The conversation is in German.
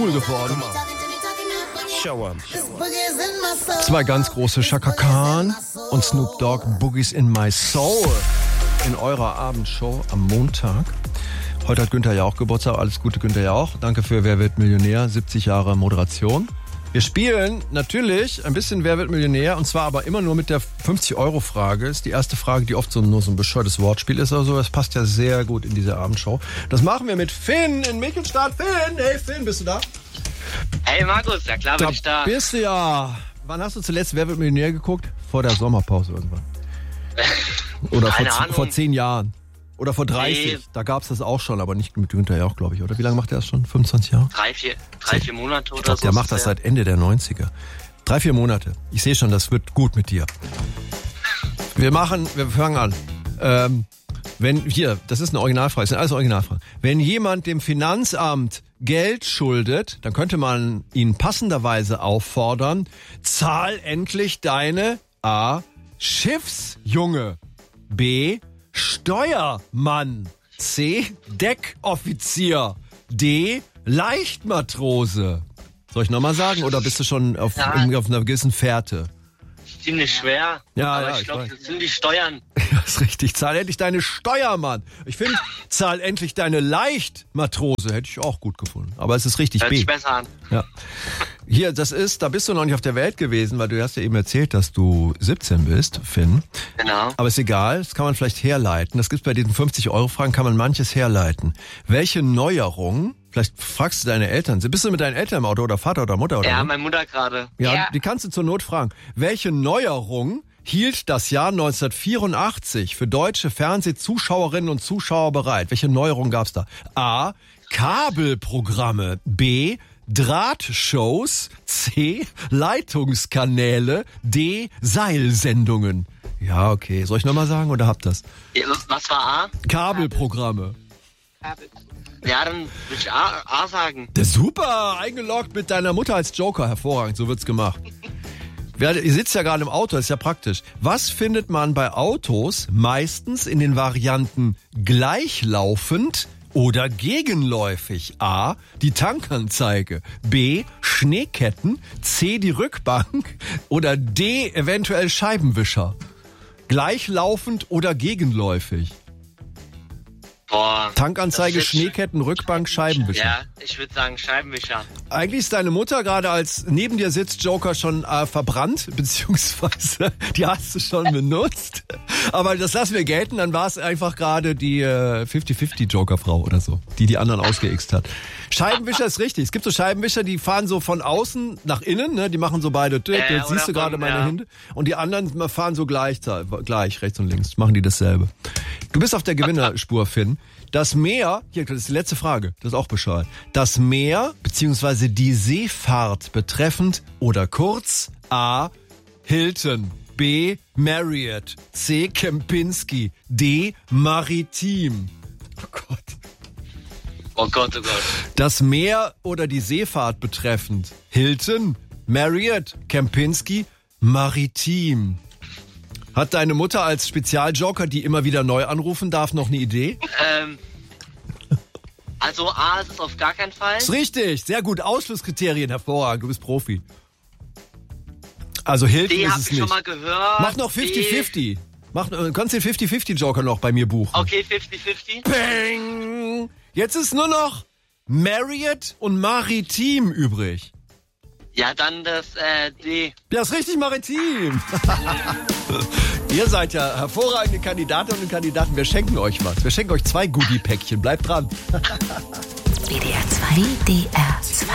cool geworden. Zwei ganz große, Chaka Khan und Snoop Dogg, Boogies in My Soul, in eurer Abendshow am Montag. Heute hat Günther Jauch Geburtstag. Alles Gute, Günther Jauch. Danke für Wer wird Millionär? 70 Jahre Moderation. Wir spielen natürlich ein bisschen Wer wird Millionär, und zwar aber immer nur mit der 50-Euro-Frage. Ist die erste Frage, die oft nur so ein bescheuertes Wortspiel ist oder so. Das passt ja sehr gut in diese Abendshow. Das machen wir mit Finn in Michelstadt. Finn, hey Finn, bist du da? Hey Markus, ja klar bin ich da. Bist du ja. Wann hast du zuletzt Wer wird Millionär geguckt? Vor der Sommerpause irgendwann. Oder vor 10 Jahren. Oder vor 30. Nee. Da gab es das auch schon, aber nicht mit Günther Jauch, glaube ich. Oder wie lange macht er das schon? 25 Jahre? 3-4 Monate oder so. Der macht das seit Ende der 90er. 3-4 Monate. Ich sehe schon, das wird gut mit dir. Wir fangen an. Das ist eine Originalfrage, das sind alles Originalfragen. Wenn jemand dem Finanzamt Geld schuldet, dann könnte man ihn passenderweise auffordern, zahl endlich deine A. Schiffsjunge, B. Steuermann, C. Deckoffizier, D. Leichtmatrose. Soll ich nochmal sagen oder bist du schon auf einer gewissen Fährte? Ziemlich schwer, aber ich glaube, das sind die Steuern. Ja, ist richtig. Zahl endlich deine Steuermann. Ich finde, zahl endlich deine Leichtmatrose. Hätte ich auch gut gefunden. Aber es ist richtig. Hört sich besser an. Ja. Hier, da bist du noch nicht auf der Welt gewesen, weil du hast ja eben erzählt, dass du 17 bist, Finn. Genau. Aber ist egal, das kann man vielleicht herleiten. Das gibt's bei diesen 50-Euro-Fragen, kann man manches herleiten. Welche Neuerung, vielleicht fragst du deine Eltern, bist du mit deinen Eltern im Auto oder Vater oder Mutter? Oder ja, so? meine Mutter gerade. Ja, die kannst du zur Not fragen. Welche Neuerung hielt das Jahr 1984 für deutsche Fernsehzuschauerinnen und Zuschauer bereit? Welche Neuerung gab's da? A. Kabelprogramme. B. Drahtshows. C. Leitungskanäle. D. Seilsendungen. Ja, okay. Soll ich nochmal sagen oder habt das? Ja, was war A? Kabelprogramme. Ja, dann würde ich A sagen. Super, eingeloggt mit deiner Mutter als Joker. Hervorragend, so wird's gemacht. Ihr sitzt ja gerade im Auto, das ist ja praktisch. Was findet man bei Autos meistens in den Varianten gleichlaufend oder gegenläufig? A. Die Tankanzeige. B. Schneeketten. C. Die Rückbank. Oder D. Eventuell Scheibenwischer. Gleichlaufend oder gegenläufig? Boah, Tankanzeige, Schneeketten, Rückbank, Scheibenwischer. Ja, ich würde sagen Scheibenwischer. Eigentlich ist deine Mutter gerade als neben dir sitzt Joker schon verbrannt, beziehungsweise die hast du schon benutzt. Aber das lassen wir gelten, dann war es einfach gerade die 50-50 Joker-Frau oder so, die anderen ausgeixt hat. Scheibenwischer ist richtig. Es gibt so Scheibenwischer, die fahren so von außen nach innen, ne? Die machen so beide, jetzt siehst du gerade meine Hände. Und die anderen fahren so gleich, rechts und links, machen die dasselbe. Du bist auf der Gewinnerspur, Finn. Das Meer, hier, das ist die letzte Frage, das ist auch Bescheid. Das Meer, beziehungsweise die Seefahrt betreffend oder kurz A. Hilton, B. Marriott, C. Kempinski, D. Maritim. Oh Gott. Oh Gott, oh Gott. Das Meer oder die Seefahrt betreffend Hilton, Marriott, Kempinski, Maritim. Hat deine Mutter als Spezialjoker, die immer wieder neu anrufen darf, noch eine Idee? Also A ist es auf gar keinen Fall. Ist richtig, sehr gut. Ausschlusskriterien, hervorragend, du bist Profi. Also Hilton ist es nicht. Die hab ich schon mal gehört. Mach noch 50-50. Du kannst den 50-50-Joker noch bei mir buchen. Okay, 50-50. Bang! Jetzt ist nur noch Marriott und Maritim übrig. Ja, dann das D. Ja, ist richtig, Maritim. Ihr seid ja hervorragende Kandidatinnen und Kandidaten. Wir schenken euch was. Wir schenken euch 2 Goodie-Päckchen. Bleibt dran. WDR 2. WDR 2.